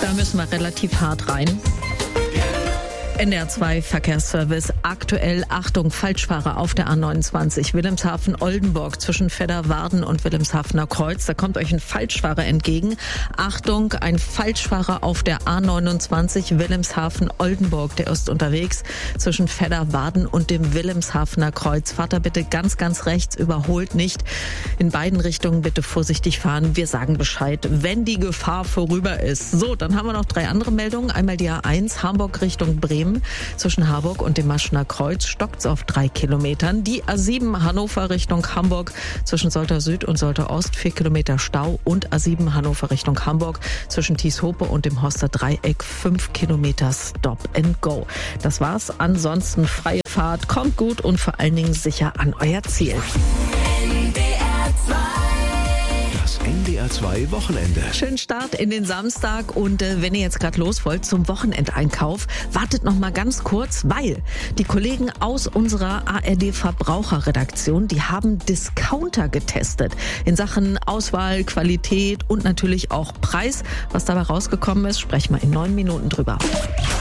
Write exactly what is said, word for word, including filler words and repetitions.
Da müssen wir relativ hart rein. N D R zwei Verkehrsservice. Aktuell Achtung, Falschfahrer auf der A neunundzwanzig Wilhelmshaven-Oldenburg zwischen Fedderwarden und Wilhelmshavener Kreuz. Da kommt euch ein Falschfahrer entgegen. Achtung, ein Falschfahrer auf der A neunundzwanzig Wilhelmshaven-Oldenburg. Der ist unterwegs zwischen Fedderwarden und dem Wilhelmshavener Kreuz. Fahrt da bitte ganz, ganz rechts, überholt nicht. In beiden Richtungen bitte vorsichtig fahren. Wir sagen Bescheid, wenn die Gefahr vorüber ist. So, dann haben wir noch drei andere Meldungen. Einmal die A eins, Hamburg Richtung Bremen. Zwischen Harburg und dem Maschener Kreuz stockt's auf drei Kilometern. Die A sieben Hannover Richtung Hamburg zwischen Soltau Süd und Soltau Ost vier Kilometer Stau und A sieben Hannover Richtung Hamburg zwischen Thieshope und dem Horster Dreieck fünf Kilometer Stop and Go. Das war's. Ansonsten freie Fahrt, kommt gut und vor allen Dingen sicher an euer Ziel. N D R zwei. Das N D R zwei Wochenende. Schönen Start in den Samstag und äh, wenn ihr jetzt gerade los wollt zum Wochenendeinkauf, wartet noch mal ganz kurz, weil die Kollegen aus unserer A R D Verbraucherredaktion, die haben Discounter getestet in Sachen Auswahl, Qualität und natürlich auch Preis. Was dabei rausgekommen ist, sprechen wir in neun Minuten drüber.